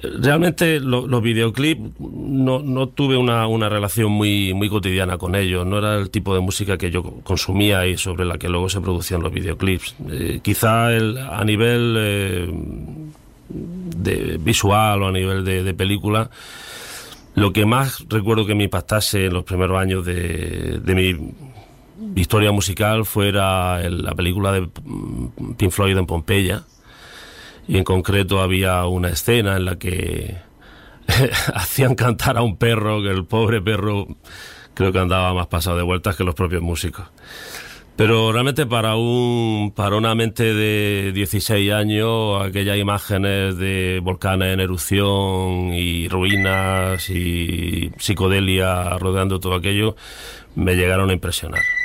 Realmente los videoclips no tuve una relación muy cotidiana con ellos. No era el tipo de música que yo consumía y sobre la que luego se producían los videoclips. Quizá a nivel de visual o a nivel de película, lo que más recuerdo que me impactase en los primeros años de mi historia musical fuera la película de Pink Floyd en Pompeya. Y en concreto había una escena en la que hacían cantar a un perro, que el pobre perro creo que andaba más pasado de vueltas que los propios músicos. Pero realmente para una mente de 16 años, aquellas imágenes de volcanes en erupción y ruinas y psicodelia rodeando todo aquello me llegaron a impresionar.